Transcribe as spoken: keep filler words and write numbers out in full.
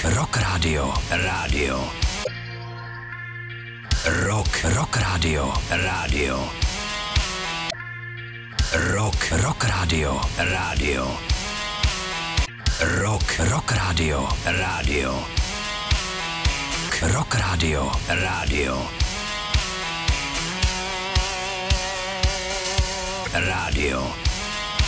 Rock Radio. Rádio. Rock. Rock Radio. Rádio. Rock. Rock Radio. Rádio. Rock. Rock Radio. Rádio. Rock Radio. Rádio. Rádio.